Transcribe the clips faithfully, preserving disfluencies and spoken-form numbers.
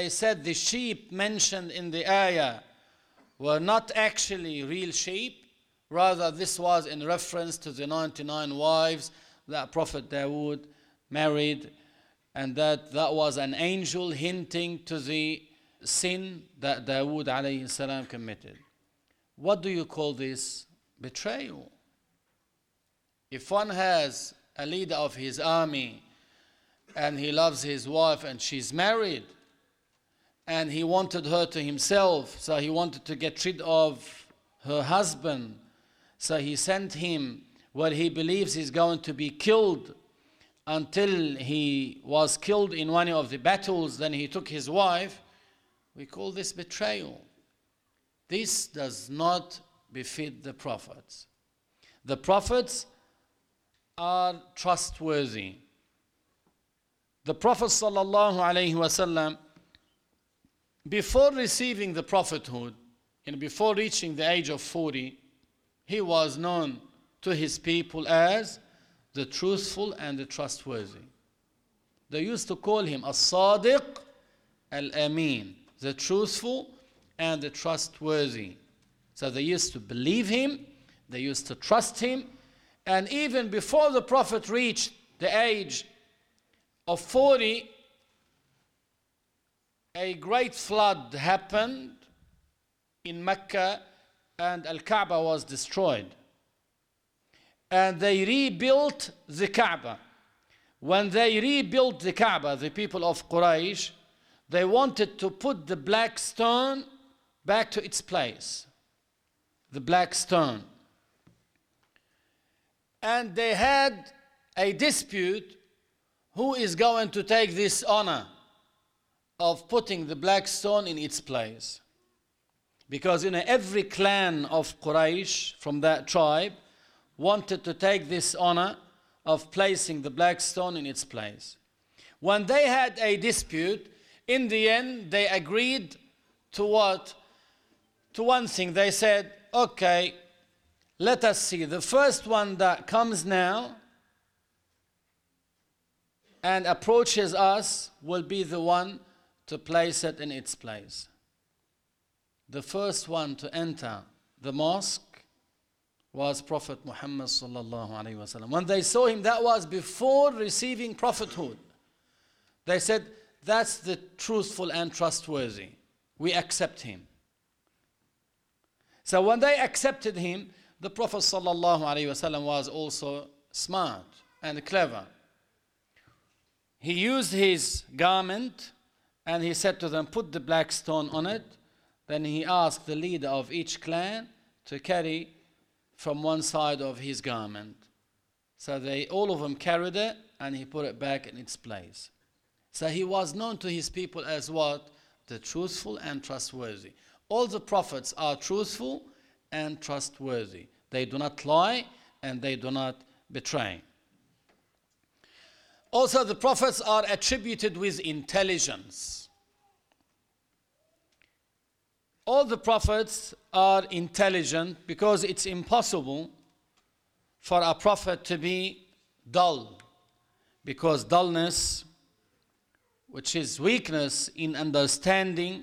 they said the sheep mentioned in the ayah were not actually real sheep. Rather, this was in reference to the ninety-nine wives that Prophet Dawood married, and that that was an angel hinting to the sin that Dawood alayhi salam committed. What do you call this? Betrayal. If one has a leader of his army and he loves his wife and she's married and he wanted her to himself, so he wanted to get rid of her husband, so he sent him where he believes he's going to be killed until he was killed in one of the battles, then he took his wife. We call this betrayal. This does not befit the prophets. The prophets are trustworthy. The Prophet sallallahu alaihi wasallam, before receiving the prophethood and before reaching the age of forty, he was known to his people as the truthful and the trustworthy. They used to call him as-sadiq al-amin, the truthful and the trustworthy. So they used to believe him, they used to trust him, and even before the Prophet reached the age of forty, a great flood happened in Mecca and Al-Kaaba was destroyed. And they rebuilt the Kaaba. When they rebuilt the Kaaba, the people of Quraysh, they wanted to put the black stone back to its place. The black stone. And they had a dispute, who is going to take this honor of putting the black stone in its place. Because you know, every clan of Quraysh from that tribe wanted to take this honor of placing the black stone in its place. When they had a dispute, in the end they agreed to what? To one thing. They said, okay, let us see. The first one that comes now and approaches us will be the one to place it in its place. The first one to enter the mosque was Prophet Muhammad sallallahu alaihi wasallam. When they saw him, that was before receiving prophethood. They said, that's the truthful and trustworthy. We accept him. So when they accepted him, the Prophet sallallahu alaihi wasallam was also smart and clever. He used his garment and he said to them, put the black stone on it. Then he asked the leader of each clan to carry from one side of his garment. So they, all of them carried it and he put it back in its place. So he was known to his people as what? The truthful and trustworthy. All the prophets are truthful and trustworthy. They do not lie and they do not betray. Also, the prophets are attributed with intelligence. All the prophets are intelligent because it's impossible for a prophet to be dull, because dullness, which is weakness in understanding,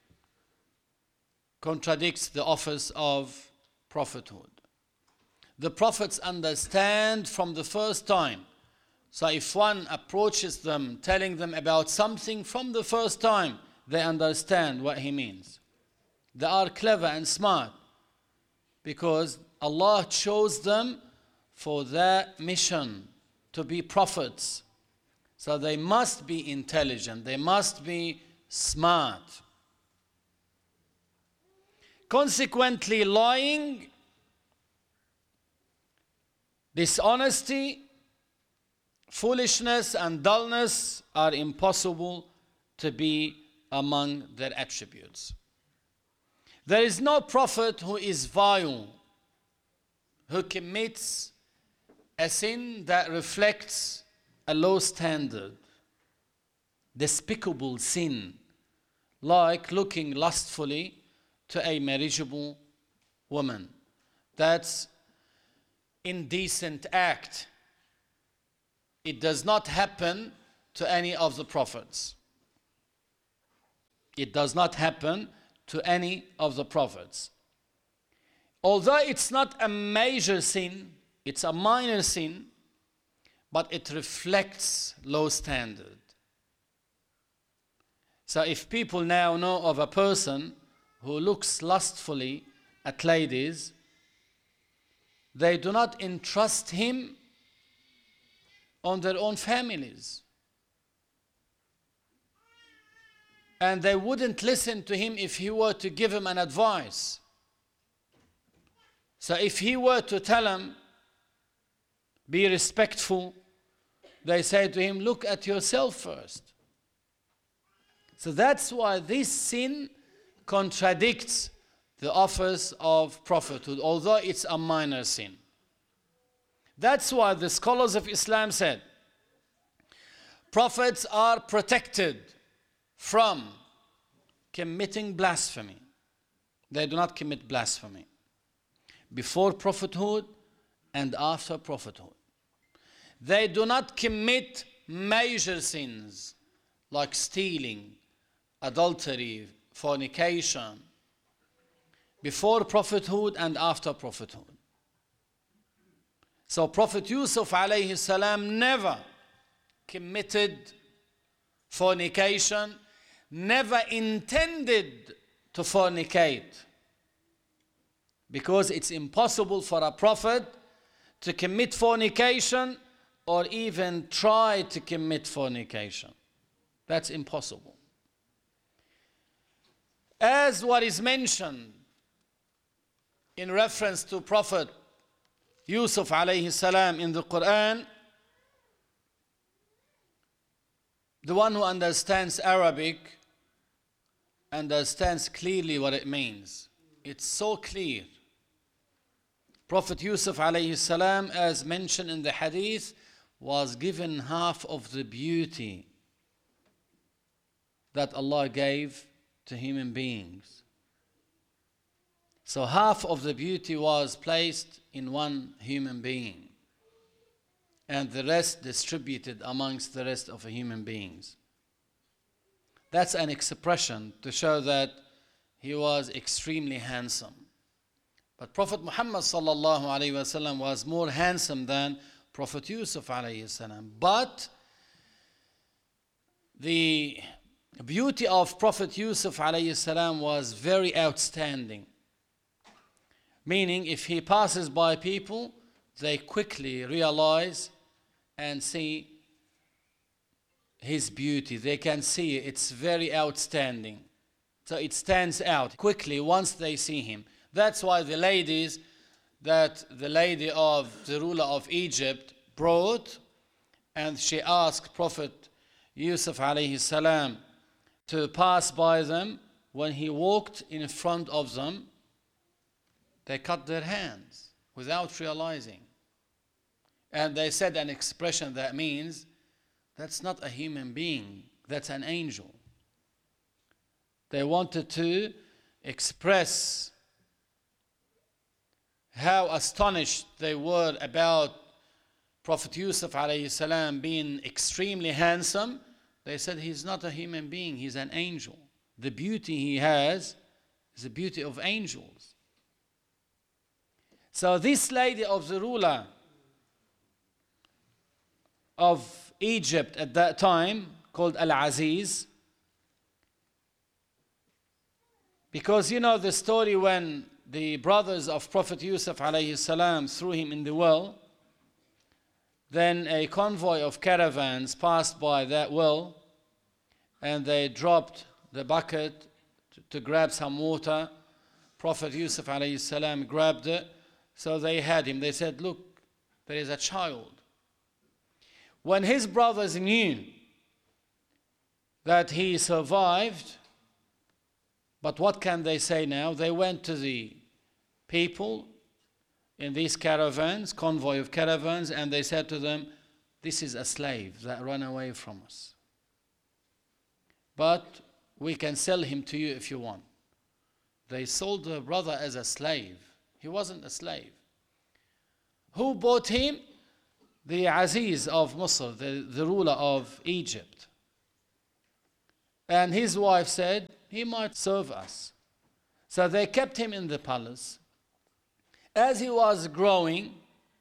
contradicts the office of prophethood. The prophets understand from the first time. So if one approaches them telling them about something from the first time, they understand what he means. They are clever and smart because Allah chose them for that mission, to be prophets. So they must be intelligent, they must be smart. Consequently, lying, dishonesty, foolishness and dullness are impossible to be among their attributes. There is no prophet who is vile, who commits a sin that reflects a low standard, despicable sin, like looking lustfully to a marriageable woman. That's indecent act. It does not happen to any of the prophets. It does not happen to any of the prophets. Although it's not a major sin, it's a minor sin, but it reflects low standard. So if people now know of a person who looks lustfully at ladies, they do not entrust him on their own families. And they wouldn't listen to him if he were to give him an advice. So if he were to tell him, be respectful, they say to him, look at yourself first. So that's why this sin contradicts the office of prophethood, although it's a minor sin. That's why the scholars of Islam said, prophets are protected from committing blasphemy. They do not commit blasphemy before prophethood and after prophethood. They do not commit major sins like stealing, adultery, fornication, before prophethood and after prophethood. So Prophet Yusuf alayhi salam never committed fornication, never intended to fornicate, because it's impossible for a prophet to commit fornication or even try to commit fornication. That's impossible. As what is mentioned in reference to Prophet Yusuf alayhi salam in the Quran, the one who understands Arabic understands clearly what it means. It's so clear. Prophet Yusuf alayhi salam, as mentioned in the hadith, was given half of the beauty that Allah gave to human beings. So half of the beauty was placed in one human being, and the rest distributed amongst the rest of the human beings. That's an expression to show that he was extremely handsome. But Prophet Muhammad sallallahu alaihi wasallam was more handsome than Prophet Yusuf alayhi salam. But the beauty of Prophet Yusuf alayhi salam was very outstanding. Meaning, if he passes by people, they quickly realize and see his beauty. They can see it. It's very outstanding. So it stands out quickly once they see him. That's why the ladies that the lady of the ruler of Egypt brought, and she asked Prophet Yusuf alayhi salam to pass by them, when he walked in front of them, they cut their hands without realizing. And they said an expression that means, that's not a human being, that's an angel. They wanted to express how astonished they were about Prophet Yusuf alayhi salam being extremely handsome. They said he's not a human being, he's an angel. The beauty he has is the beauty of angels. So this lady of the ruler of Egypt at that time, called Al-Aziz, because you know the story when the brothers of Prophet Yusuf alayhi salam threw him in the well, then a convoy of caravans passed by that well, and they dropped the bucket to, to grab some water. Prophet Yusuf alayhi salam grabbed it, so they had him. They said, look, there is a child. When his brothers knew that he survived, but what can they say now? They went to the people in these caravans, convoy of caravans, and they said to them, this is a slave that ran away from us, but we can sell him to you if you want. They sold the brother as a slave. He wasn't a slave. Who bought him? The Aziz of Misr, the, the ruler of Egypt. And his wife said, he might serve us. So they kept him in the palace. As he was growing,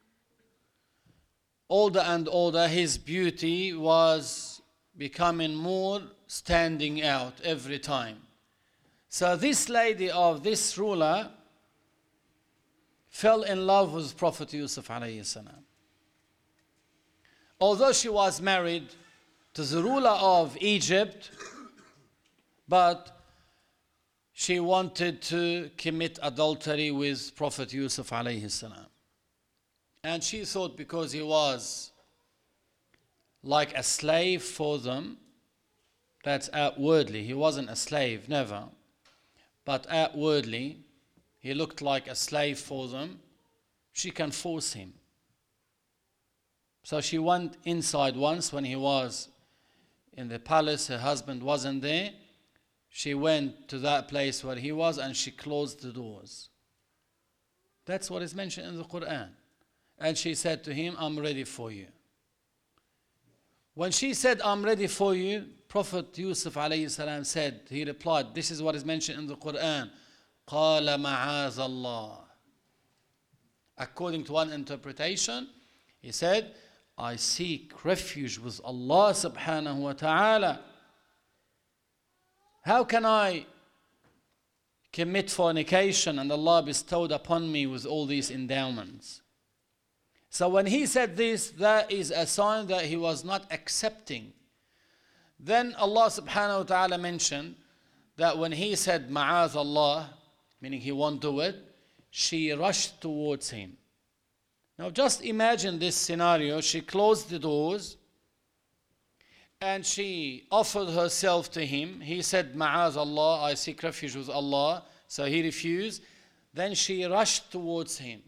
older and older, his beauty was becoming more standing out every time. So this lady of this ruler fell in love with Prophet Yusuf alayhi salam. Although she was married to the ruler of Egypt, but she wanted to commit adultery with Prophet Yusuf alayhi salam. And she thought because he was like a slave for them, that's outwardly, he wasn't a slave, never, but outwardly, he looked like a slave for them, she can force him. So she went inside once when he was in the palace, her husband wasn't there. She went to that place where he was and she closed the doors. That's what is mentioned in the Quran. And she said to him, I'm ready for you. When she said, I'm ready for you, Prophet Yusuf alayhi salam said, he replied, this is what is mentioned in the Quran, قَالَ مَعَاذَ اللَّهِ. According to one interpretation, he said, I seek refuge with Allah subhanahu wa ta'ala. How can I commit fornication and Allah bestowed upon me with all these endowments? So when he said this, that is a sign that he was not accepting. Then Allah subhanahu wa ta'ala mentioned that when he said ma'az Allah, meaning he won't do it, she rushed towards him. Now just imagine this scenario. She closed the doors and she offered herself to him. He said ma'az Allah, I seek refuge with Allah. So he refused. Then she rushed towards him.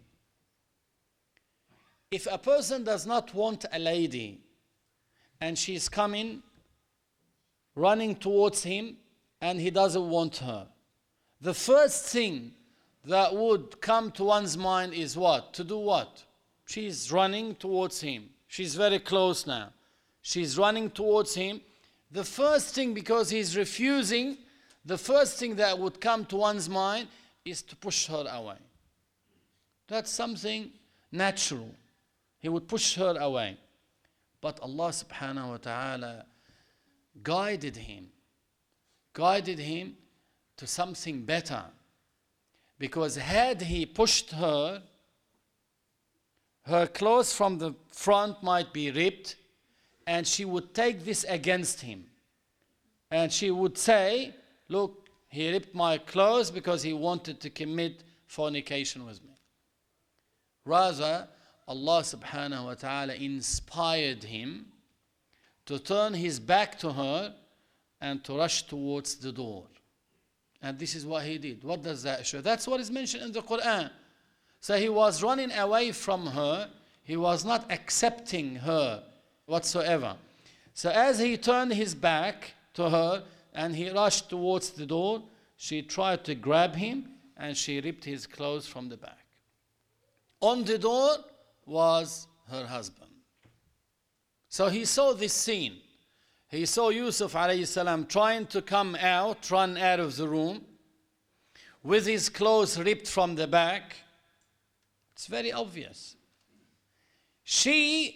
If a person does not want a lady and she's coming, running towards him, and he doesn't want her, the first thing that would come to one's mind is what? To do what? She's running towards him. She's very close now. She's running towards him. The first thing, because he's refusing, the first thing that would come to one's mind is to push her away. That's something natural. He would push her away. But Allah subhanahu wa ta'ala guided him, guided him to something better. Because had he pushed her, her clothes from the front might be ripped, and she would take this against him. And she would say, look, he ripped my clothes because he wanted to commit fornication with me. Rather, Allah subhanahu wa ta'ala inspired him to turn his back to her and to rush towards the door. And this is what he did. What does that show? That's what is mentioned in the Quran. So he was running away from her. He was not accepting her whatsoever. So as he turned his back to her and he rushed towards the door, she tried to grab him and she ripped his clothes from the back. On the door was her husband. So he saw this scene. He saw Yusuf alayhi salam trying to come out, run out of the room, with his clothes ripped from the back. It's very obvious. She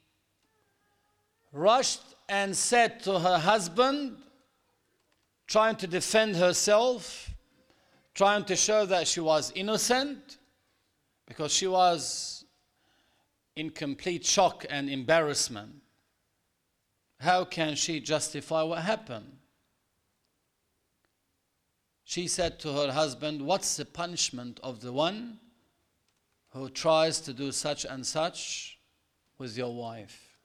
rushed and said to her husband, trying to defend herself, trying to show that she was innocent, because she was in complete shock and embarrassment. How can she justify what happened? She said to her husband, what's the punishment of the one who tries to do such and such with your wife?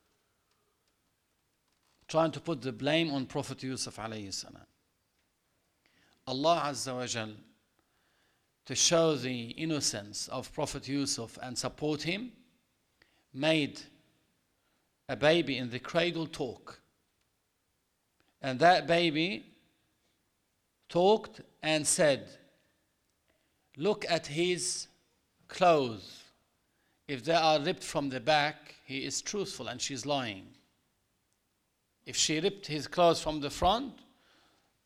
Trying to put the blame on Prophet Yusuf alayhi salam. Allah Azza wa Jal, to show the innocence of Prophet Yusuf and support him, made a baby in the cradle talk. And that baby talked and said, look at his clothes. If they are ripped from the back, he is truthful and she's lying. If she ripped his clothes from the front,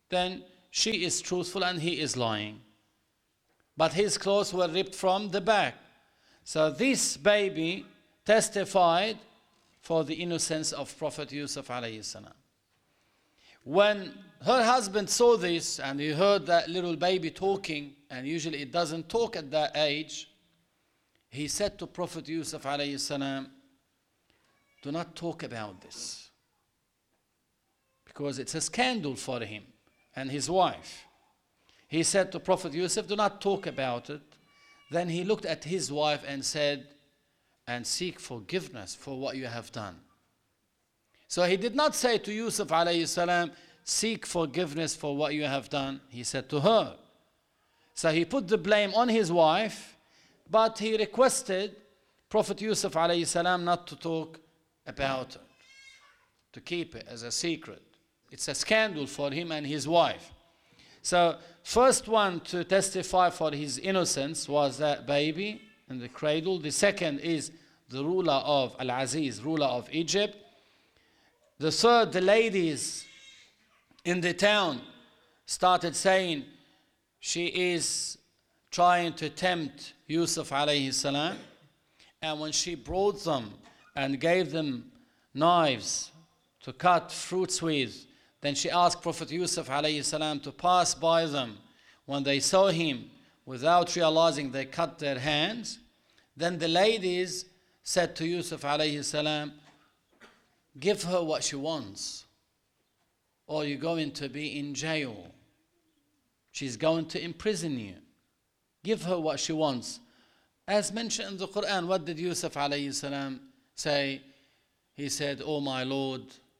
then she is truthful and he is lying. But his clothes were ripped from the back. So this baby testified for the innocence of Prophet Yusuf alayhi salam. When her husband saw this and he heard that little baby talking, and usually it doesn't talk at that age, he said to Prophet Yusuf alayhi salam, do not talk about this, because it's a scandal for him and his wife. He said to Prophet Yusuf, do not talk about it. Then he looked at his wife and said, and seek forgiveness for what you have done. So he did not say to Yusuf alayhi salam, seek forgiveness for what you have done. He said to her. So he put the blame on his wife, but he requested Prophet Yusuf alayhi salam not to talk about it, to keep it as a secret. It's a scandal for him and his wife. So first one to testify for his innocence was that baby in the cradle. The second is the ruler of Al-Aziz, ruler of Egypt. The third, the ladies in the town started saying she is trying to tempt Yusuf alayhi salam. And when she brought them and gave them knives to cut fruits with, then she asked Prophet Yusuf alayhi salam to pass by them. When they saw him, without realizing, they cut their hands. Then the ladies said to Yusuf alayhi salam, give her what she wants, or you're going to be in jail. She's going to imprison you. Give her what she wants. As mentioned in the Quran, what did Yusuf alayhi salam say? He said, oh my Lord,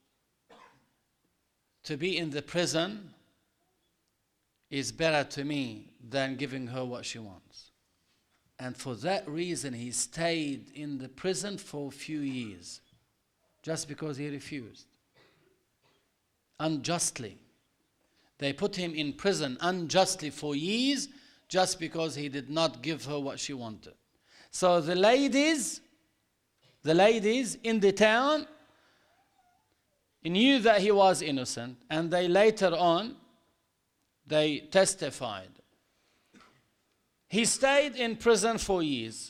to be in the prison is better to me than giving her what she wants. And for that reason, he stayed in the prison for a few years, just because he refused. Unjustly. They put him in prison unjustly for years, just because he did not give her what she wanted. So the ladies, the ladies in the town, knew that he was innocent, and they later on, they testified. He stayed in prison for years.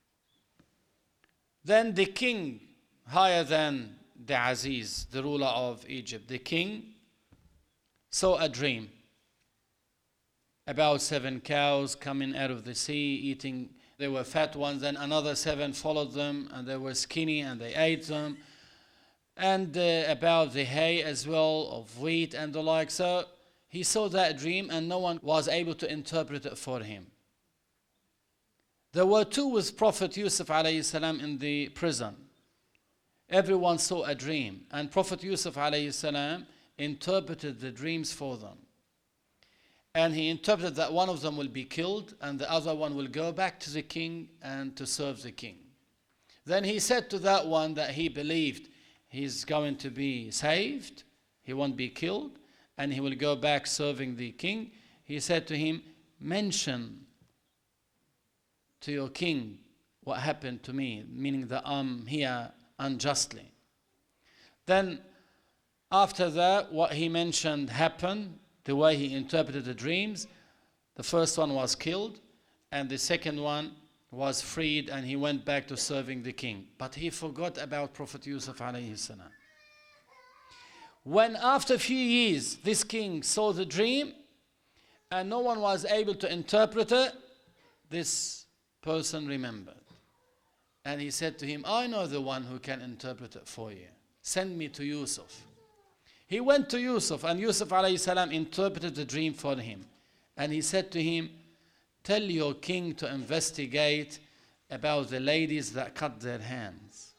Then the king, higher than the Aziz, the ruler of Egypt, the king saw a dream about seven cows coming out of the sea, eating. They were fat ones, and another seven followed them, and they were skinny, and they ate them. And uh, about the hay as well, of wheat and the like. So he saw that dream, and no one was able to interpret it for him. There were two with Prophet Yusuf alayhi salam in the prison. Everyone saw a dream, and Prophet Yusuf alayhi salam interpreted the dreams for them. And he interpreted that one of them will be killed, and the other one will go back to the king and to serve the king. Then he said to that one that he believed he's going to be saved, he won't be killed, and he will go back serving the king. He said to him, mention to your king what happened to me, meaning that I'm here unjustly. Then after that, what he mentioned happened, the way he interpreted the dreams. The first one was killed, and the second one was freed, and he went back to serving the king. But he forgot about Prophet Yusuf alayhi salam. When after a few years this king saw the dream and no one was able to interpret it, this person remembered. And he said to him, I know the one who can interpret it for you. Send me to Yusuf. He went to Yusuf, and Yusuf alayhi salam interpreted the dream for him. And he said to him, tell your king to investigate about the ladies that cut their hands.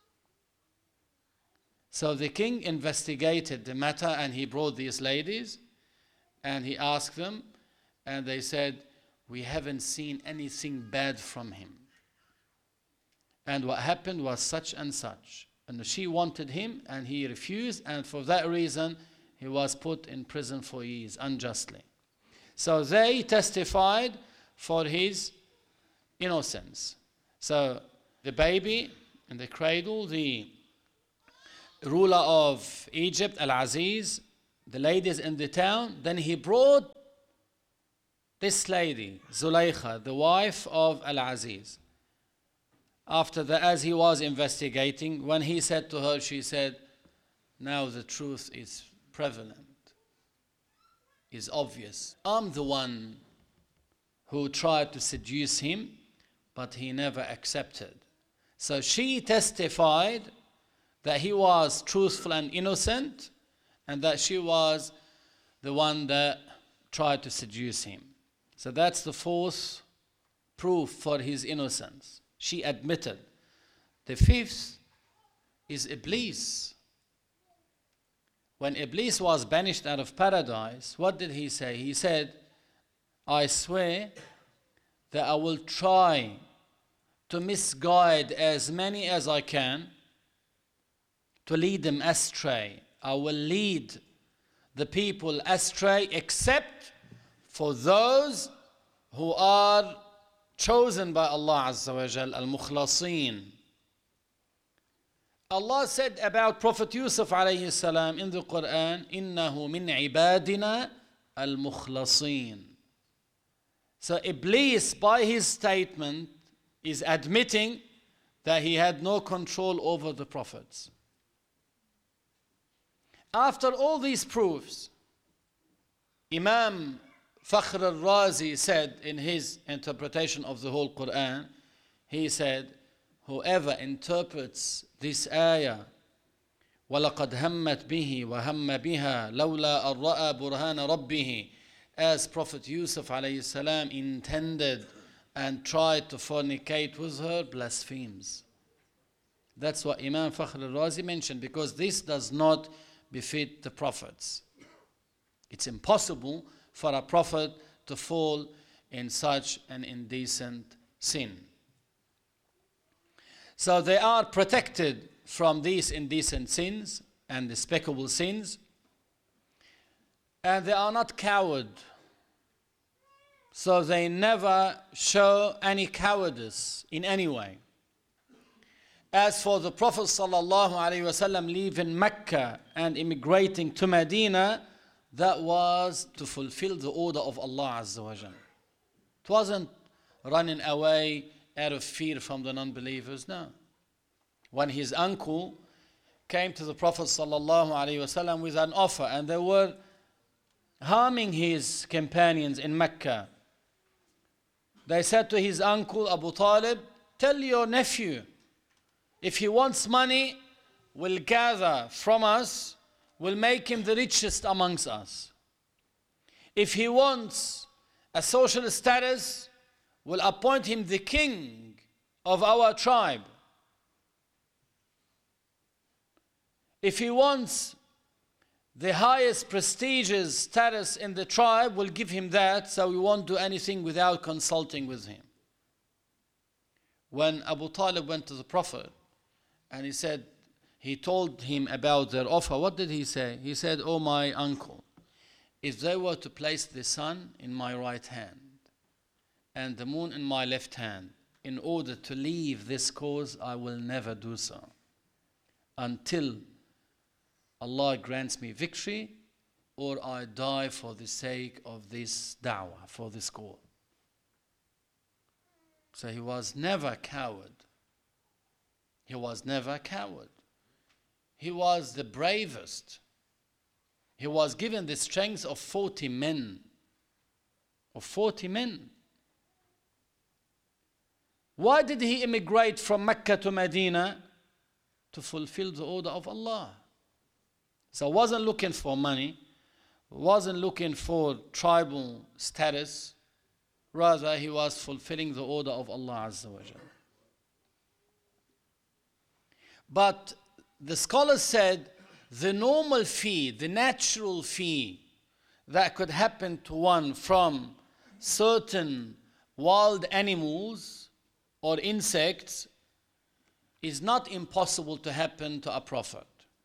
So the king investigated the matter, and he brought these ladies, and he asked them, and they said, we haven't seen anything bad from him. And what happened was such and such. And she wanted him, and he refused, and for that reason, he was put in prison for years, unjustly. So they testified for his innocence. So the baby in the cradle, the ruler of Egypt, Al-Aziz, the ladies in the town. Then he brought this lady, Zulaykha, the wife of Al-Aziz. After that, as he was investigating, when he said to her, she said, now the truth is prevalent, is obvious. I'm the one who tried to seduce him, but he never accepted. So she testified that he was truthful and innocent, and that she was the one that tried to seduce him. So that's the fourth proof for his innocence. She admitted. The fifth is Iblis. When Iblis was banished out of paradise, what did he say? He said, I swear that I will try to misguide as many as I can, to lead them astray. I will lead the people astray except for those who are chosen by Allah Azza wa Jal, al-mukhlasin. Allah said about Prophet Yusuf alayhi salam in the Quran, إِنَّهُ مِنْ عِبَادِنَا الْمُخْلَصِينَ. So Iblis, by his statement, is admitting that he had no control over the prophets. After all these proofs, Imam Fakhr al-Razi said in his interpretation of the whole Quran, he said, whoever interprets this ayah, وَلَقَدْ هَمَّتْ بِهِ وَهَمَّ بِهَا لَوْلَا أَن رَأَى بُرْهَانَ رَبِّهِ, as Prophet Yusuf alayhi salam intended and tried to fornicate with her, blasphemes. That's what Imam Fakhr al-Razi mentioned, because this does not befit the prophets. It's impossible for a prophet to fall in such an indecent sin. So they are protected from these indecent sins and despicable sins, and they are not cowards. So they never show any cowardice in any way. As for the Prophet sallallahu alaihi wasallam leaving Mecca and immigrating to Medina, that was to fulfill the order of Allah Azza wa Jal. It wasn't running away out of fear from the non-believers, no. When his uncle came to the Prophet sallallahu alaihi wasallam with an offer, and they were harming his companions in Mecca, they said to his uncle Abu Talib, tell your nephew, if he wants money, we'll gather from us, we'll make him the richest amongst us. If he wants a social status, we'll appoint him the king of our tribe. If he wants the highest prestigious status in the tribe, we'll give him that, so we won't do anything without consulting with him. When Abu Talib went to the Prophet, and he said, he told him about their offer, what did he say? He said, oh my uncle, if they were to place the sun in my right hand and the moon in my left hand, in order to leave this cause, I will never do so until Allah grants me victory, or I die for the sake of this da'wah, for this call. So he was never a coward. He was never a coward. He was the bravest. He was given the strength of forty men. Of forty men. Why did he immigrate from Mecca to Medina? To fulfill the order of Allah. So wasn't looking for money, wasn't looking for tribal status, rather he was fulfilling the order of Allah Azza wa Jalla. But the scholars said the normal fee, the natural fee that could happen to one from certain wild animals or insects is not impossible to happen to a prophet.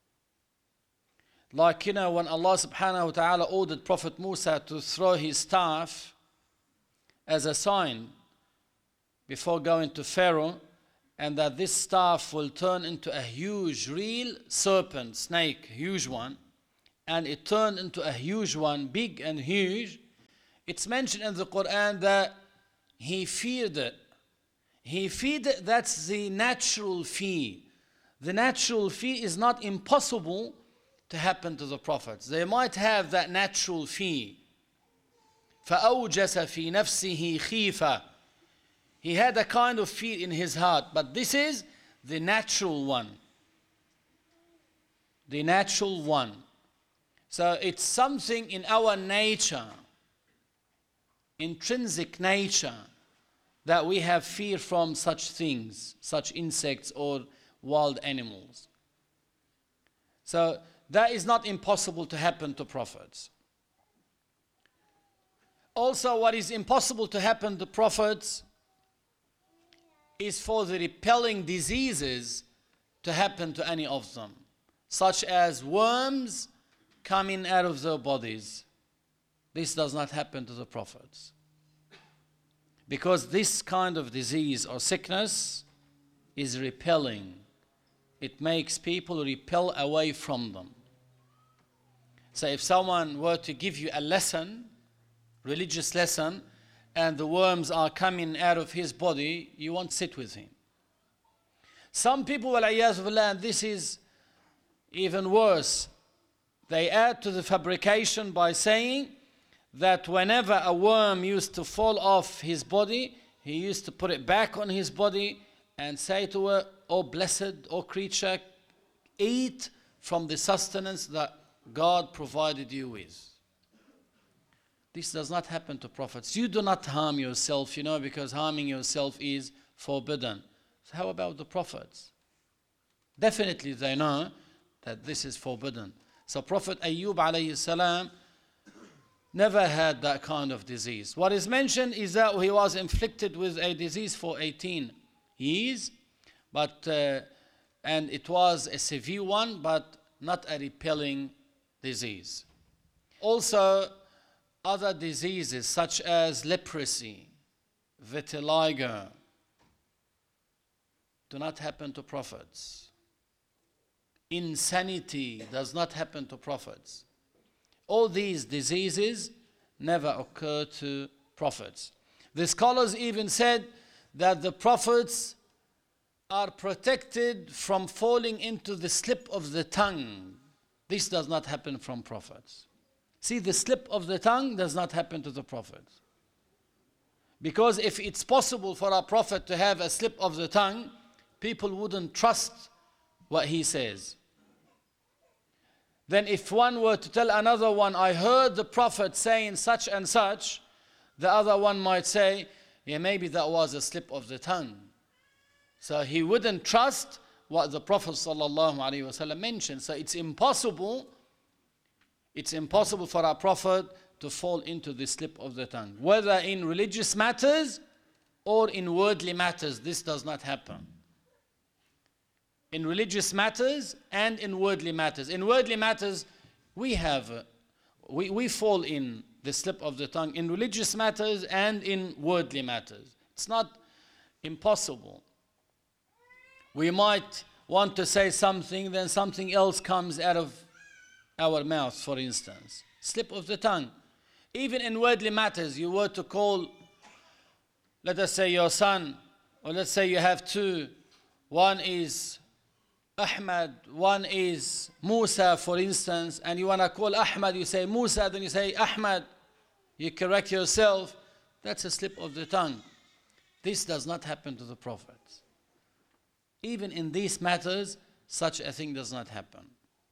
Like, you know, when Allah subhanahu wa ta'ala ordered Prophet Musa to throw his staff as a sign before going to Pharaoh, and that this staff will turn into a huge, real serpent, snake, huge one, and it turned into a huge one, big and huge. It's mentioned in the Quran that he feared it. He feared it, that's the natural fear. The natural fear is not impossible to happen to the prophets. They might have that natural fear. فَأَوْجَسَ فِي نَفْسِهِ خِيفَةً. He had a kind of fear in his heart, but this is the natural one. The natural one. So it's something in our nature, intrinsic nature, that we have fear from such things, such insects or wild animals. So that is not impossible to happen to prophets. Also, what is impossible to happen to prophets is for the repelling diseases to happen to any of them, such as worms coming out of their bodies. This does not happen to the prophets. Because this kind of disease or sickness is repelling. It makes people repel away from them. So if someone were to give you a lesson, religious lesson, and the worms are coming out of his body, you won't sit with him. Some people, وَالْعِيَاذُ بِاللَّهِ, and this is even worse, they add to the fabrication by saying that whenever a worm used to fall off his body, he used to put it back on his body and say to her, "Oh blessed, oh creature, eat from the sustenance that God provided you with." This does not happen to prophets. You do not harm yourself, you know, because harming yourself is forbidden. So how about the prophets? Definitely they know that this is forbidden. So Prophet Ayyub alayhi salam never had that kind of disease. What is mentioned is that he was inflicted with a disease for eighteen years, but uh, and it was a severe one, but not a repelling disease. Also, other diseases such as leprosy, vitiligo, do not happen to prophets. Insanity does not happen to prophets. All these diseases never occur to prophets. The scholars even said that the prophets are protected from falling into the slip of the tongue. This does not happen from prophets. See, the slip of the tongue does not happen to the prophets. Because if it's possible for a prophet to have a slip of the tongue, people wouldn't trust what he says. Then if one were to tell another one, "I heard the prophet saying such and such," the other one might say, "Yeah, maybe that was a slip of the tongue." So he wouldn't trust what the Prophet ﷺ mentioned. So it's impossible, it's impossible for a prophet to fall into the slip of the tongue. Whether in religious matters or in worldly matters, this does not happen. In religious matters and in worldly matters. In worldly matters, we have, uh, we, we fall in the slip of the tongue in religious matters and in worldly matters. It's not impossible. We might want to say something, then something else comes out of our mouth, for instance. Slip of the tongue. Even in worldly matters, you were to call, let us say, your son, or let's say you have two. One is Ahmad, one is Musa, for instance, and you want to call Ahmad, you say Musa, then you say Ahmad, you correct yourself. That's a slip of the tongue. This does not happen to the prophets. Even in these matters, such a thing does not happen.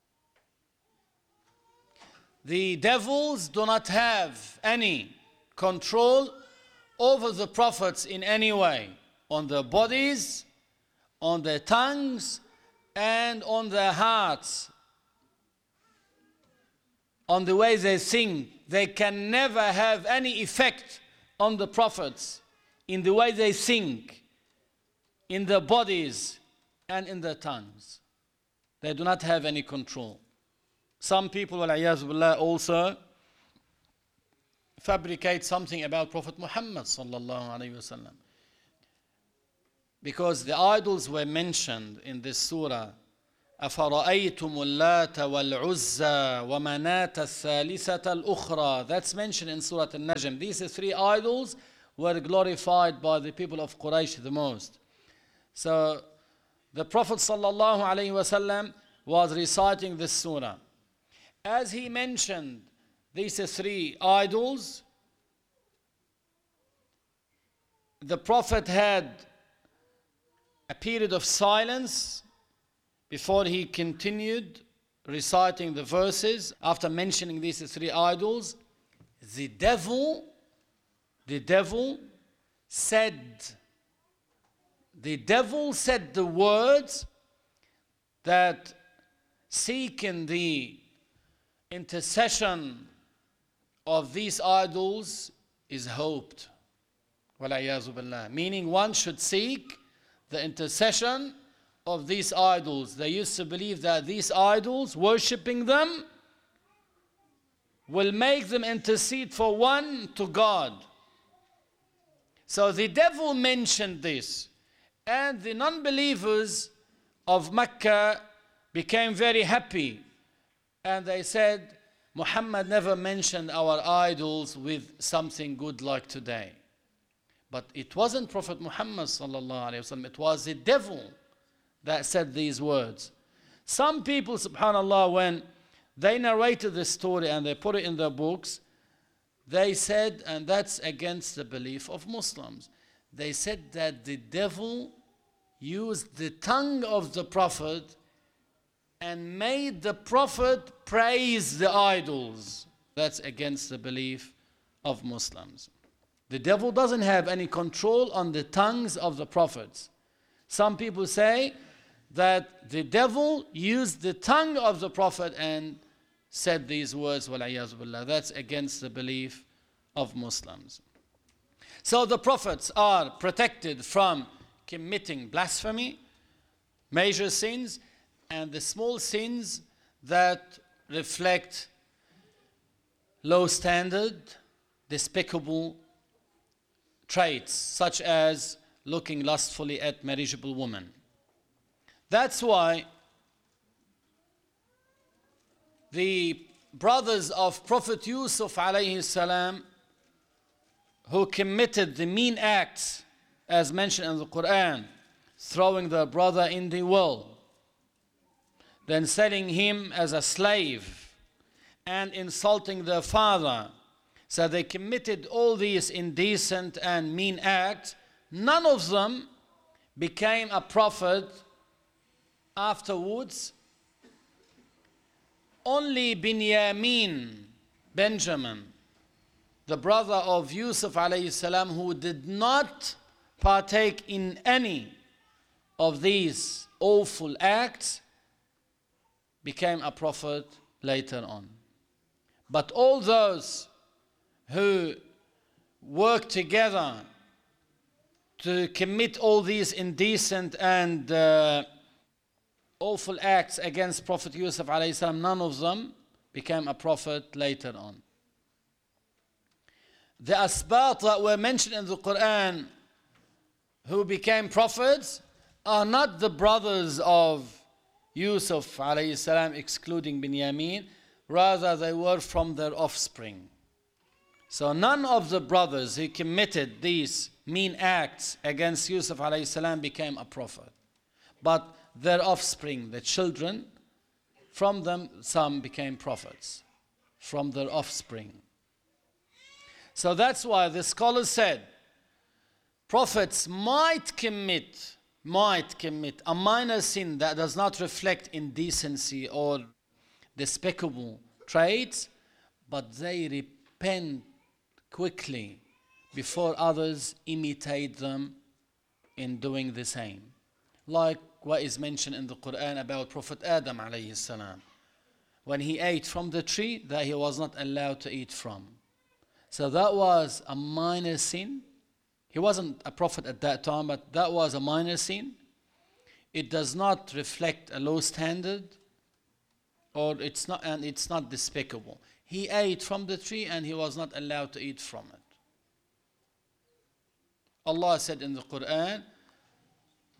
The devils do not have any control over the prophets in any way, on their bodies, on their tongues, and on their hearts, on the way they think. They can never have any effect on the prophets in the way they think, in their bodies, and in their tongues. They do not have any control. Some people, وَالْعِيَاذُ بِاللَّهِ, also fabricate something about Prophet Muhammad sallallahu alayhi wasallam. Because the idols were mentioned in this surah, أَفَرَأَيْتُمُ اللَّاتَ وَالْعُزَّى وَمَنَاةَ الثَّالِثَةَ الْأُخْرَى. That's mentioned in Surah Al-Najm. These three idols were glorified by the people of Quraysh the most. So the Prophet sallallahu alaihi wasallam was reciting this surah. As he mentioned these three idols, the Prophet had a period of silence before he continued reciting the verses. After mentioning these three idols, the devil, the devil said, the devil said the words that seeking the intercession of these idols is hoped. وَالْعِيَاذُ بِاللَّهِ. Meaning one should seek the intercession of these idols. They used to believe that these idols, worshipping them, will make them intercede for one to God. So the devil mentioned this, and the non-believers of Mecca became very happy, and they said, Muhammad never mentioned our idols with something good like today. But it wasn't Prophet Muhammad sallallahu alaihi wasallam, it was the devil that said these words. Some people, subhanallah, when they narrated this story and they put it in their books, they said, and that's against the belief of Muslims, they said that the devil used the tongue of the Prophet and made the Prophet praise the idols. That's against the belief of Muslims. The devil doesn't have any control on the tongues of the prophets. Some people say that the devil used the tongue of the Prophet and said these words, وَالْعِيَاذُ بِاللَّهِ. That's against the belief of Muslims. So the prophets are protected from committing blasphemy, major sins, and the small sins that reflect low standard, despicable traits, such as looking lustfully at marriageable women. That's why the brothers of Prophet Yusuf alayhi salam, who committed the mean acts as mentioned in the Quran, throwing their brother in the well, then selling him as a slave, and insulting their father. So they committed all these indecent and mean acts. None of them became a prophet afterwards. Only Binyamin, Benjamin, the brother of Yusuf alayhi salam, who did not partake in any of these awful acts, became a prophet later on. But all those who worked together to commit all these indecent and uh, awful acts against Prophet Yusuf alayhi salam, none of them became a prophet later on. The asbat that were mentioned in the Quran who became prophets are not the brothers of Yusuf alayhi salam, excluding Binyamin, rather they were from their offspring. So none of the brothers who committed these mean acts against Yusuf alayhi salam became a prophet. But their offspring, the children, from them some became prophets, from their offspring. So that's why the scholars said, prophets might commit, might commit a minor sin that does not reflect indecency or despicable traits, but they repent quickly before others imitate them in doing the same. Like what is mentioned in the Quran about Prophet Adam alayhi salam, when he ate from the tree that he was not allowed to eat from. So that was a minor sin. He wasn't a prophet at that time, but that was a minor sin. It does not reflect a low standard, or it's not, and it's not despicable. He ate from the tree and he was not allowed to eat from it. Allah said in the Quran,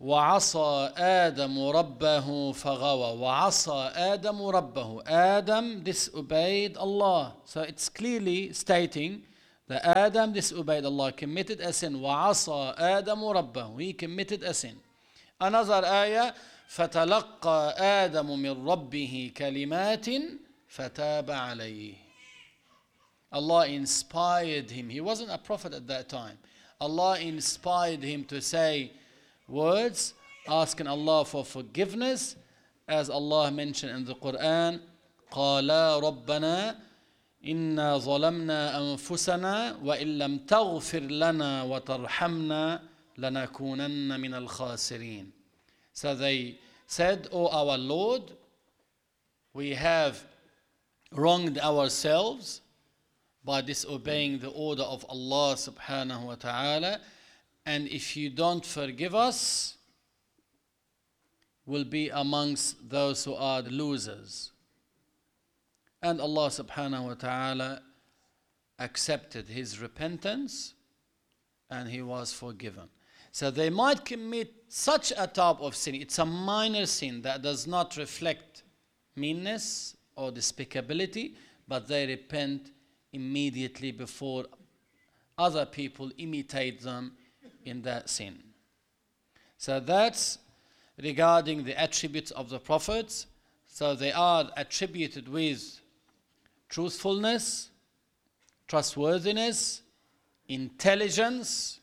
وعصى آدم ربه فغوى. وعصى آدم ربه. Adam disobeyed Allah. So it's clearly stating that Adam disobeyed Allah, committed a sin. وعصى آدم ربه. He committed a sin. Another ayah, فتلقى آدم من ربه كلمات فتاب عليه. Allah inspired him. He wasn't a prophet at that time. Allah inspired him to say words, asking Allah for forgiveness, as Allah mentioned in the Quran, قَالَا رَبَّنَا إِنَّا ظَلَمْنَا أَنفُسَنَا وَإِن لَمْ تَغْفِرْ لَنَا وَتَرْحَمْنَا لَنَكُونَنَّ مِنَ الْخَاسِرِينَ. So they said, O our Lord, we have wronged ourselves by disobeying the order of Allah subhanahu wa ta'ala, and if you don't forgive us, we'll be amongst those who are the losers. And Allah subhanahu wa ta'ala accepted his repentance and he was forgiven. So they might commit such a type of sin. It's a minor sin that does not reflect meanness or despicability, but they repent immediately before other people imitate them in that sin. So that's regarding the attributes of the prophets. So they are attributed with truthfulness, trustworthiness, intelligence,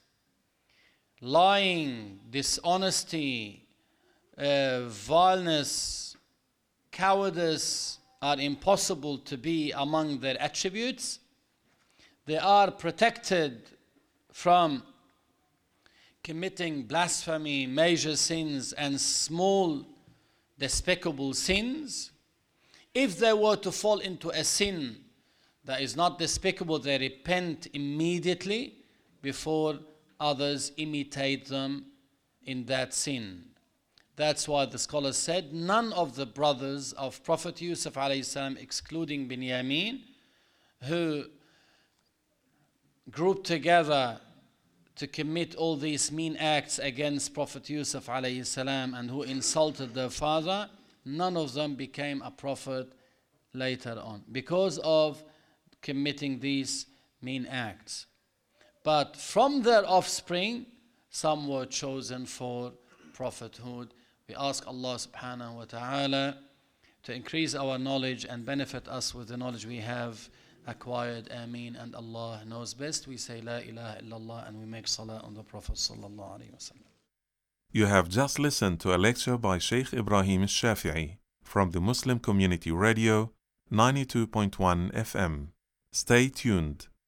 lying, dishonesty, uh, vileness, cowardice are impossible to be among their attributes. They are protected from committing blasphemy, major sins, and small despicable sins. If they were to fall into a sin that is not despicable, they repent immediately before others imitate them in that sin. That's why the scholars said none of the brothers of Prophet Yusuf alayhi salam, excluding Binyamin, who grouped together to commit all these mean acts against Prophet Yusuf alayhi salam and who insulted their father, none of them became a prophet later on because of committing these mean acts. But from their offspring, some were chosen for prophethood. We ask Allah subhanahu wa ta'ala to increase our knowledge and benefit us with the knowledge we have acquired. Ameen. And Allah knows best. We say La ilaha illallah and we make salah on the Prophet sallallahu alaihi wasallam. You have just listened to a lecture by Sheikh Ibrahim Shafi'i from the Muslim Community Radio ninety-two point one F M. Stay tuned.